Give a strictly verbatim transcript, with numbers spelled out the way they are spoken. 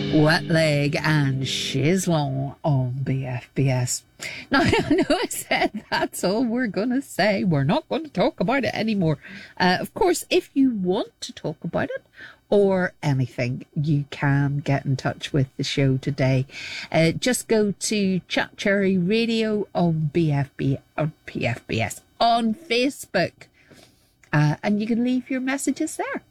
Wet Leg and Shislong on B F B S. Now, I know I said that's all we're going to say. We're not going to talk about it anymore. Uh, of course, if you want to talk about it or anything, you can get in touch with the show today. Uh, just go to Chat Cherry Radio on B F B or P F B S on Facebook. Uh, and you can leave your messages there.